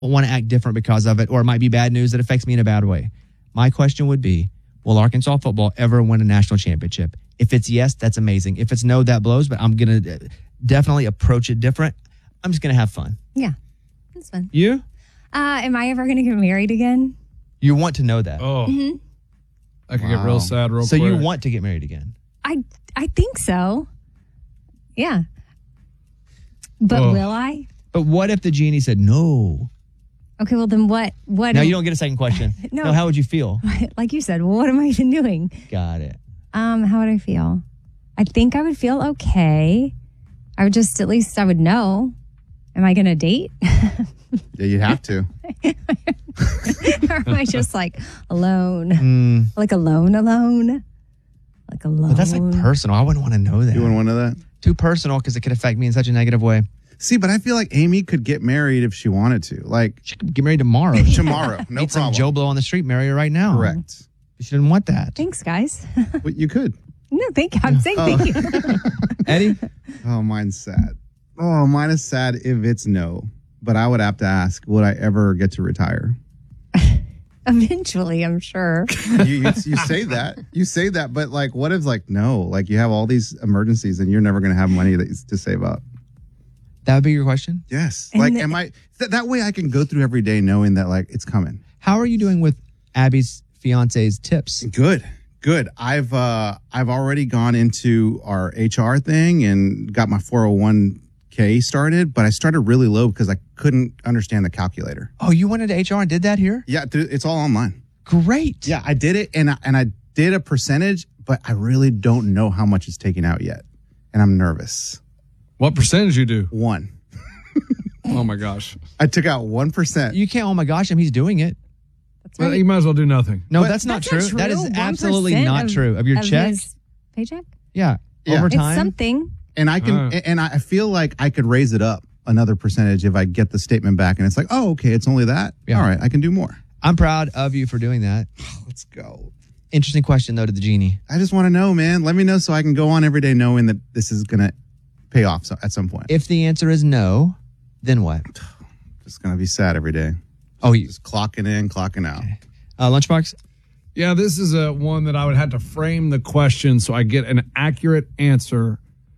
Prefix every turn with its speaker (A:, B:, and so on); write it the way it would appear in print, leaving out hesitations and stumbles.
A: want to act different because of it, or it might be bad news that affects me in a bad way. My question would be, will Arkansas football ever win a national championship? If it's yes, that's amazing. If it's no, that blows, but I'm going to definitely approach it different. I'm just going to have fun.
B: Yeah, that's fun.
A: You?
B: Am I ever going to get married again?
A: You want to know that.
C: Oh, I could get real sad real
A: so
C: quick.
A: you want to get married again?
B: I think so. Yeah. But will I?
A: But what if the genie said no?
B: Okay, well then what?
A: No, you don't get a second question.
B: No.
A: How would you feel?
B: Like you said, what am I even doing?
A: Got it.
B: How would I feel? I think I would feel okay. I would just, at least I would know. Am I going to date?
D: Yeah, you have to.
B: Or am I just like alone? Like alone? Like alone.
A: But that's like personal. I wouldn't want to know that.
D: You wouldn't want to know that?
A: Too personal because it could affect me in such a negative way.
D: See, but I feel like Amy could get married if she wanted to. Like,
A: she could get married tomorrow.
D: Tomorrow, no
A: Meet
D: problem.
A: some Joe Blow on the street, marry her right now.
D: Correct.
A: She didn't want that.
B: Thanks, guys.
D: But you could.
B: No, thank you. I'm saying thank you.
A: Eddie?
D: Oh, mine's sad. Oh, mine is sad if it's no. But I would have to ask, would I ever get to retire?
B: Eventually, I'm sure.
D: You say that. You say that, but like, what if like, no, like you have all these emergencies and you're never going to have money to save up?
A: That would be your question?
D: Yes. Like, am I, that way I can go through every day knowing that like it's coming.
A: How are you doing with Abby's fiance's tips?
D: Good. I've already gone into our HR thing and got my 401k started, but I started really low because I couldn't understand the calculator.
A: Oh, you went into HR and did that here?
D: Yeah, it's all online.
A: Great.
D: Yeah, I did it and I did a percentage, but I really don't know how much is taken out yet. And I'm nervous.
C: What percentage you do?
D: 1.
C: Oh my gosh.
D: I took out 1%.
A: You can't, oh my gosh, he's doing it.
B: That's
C: Well,
B: right.
C: you might as well do nothing.
A: No, that's not true. That is absolutely not true. Of your check?
B: His paycheck?
A: Yeah.
D: Yeah.
A: Over
B: It's
A: time.
B: something.
D: And I can, and I feel like I could raise it up another percentage if I get the statement back and it's like, oh, okay, it's only that.
A: Yeah.
D: All right, I can do more.
A: I'm proud of you for doing that.
D: Let's go.
A: Interesting question, though, to the genie.
D: I just want to know, man. Let me know so I can go on every day knowing that this is going to pay off at some point.
A: If the answer is no, then what?
D: Just going to be sad every day.
A: Oh, you
D: Just clocking in, clocking out.
A: Lunchbox?
C: Yeah, this is one that I would have to frame the question so I get an accurate answer